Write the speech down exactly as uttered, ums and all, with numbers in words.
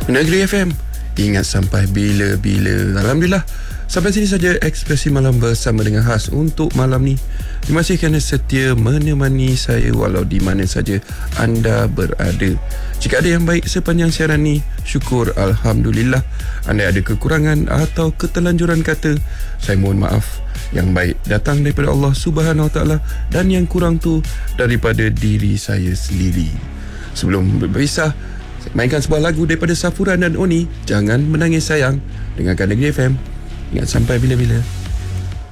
Negeri F M, ingat sampai bila-bila. Alhamdulillah, sampai sini saja Ekspresi Malam bersama dengan khas untuk malam ni. Terima kasih kerana setia menemani saya walau di mana saja anda berada. Jika ada yang baik sepanjang siaran ni, syukur Alhamdulillah. Anda ada kekurangan atau ketelanjuran kata, saya mohon maaf. Yang baik datang daripada Allah Subhanahu Wa Taala, dan yang kurang tu daripada diri saya sendiri. Sebelum berpisah, mainkan sebuah lagu daripada Safuran dan Oni, Jangan Menangis Sayang. Dengarkan Negeri F M. Ingat sampai bila-bila.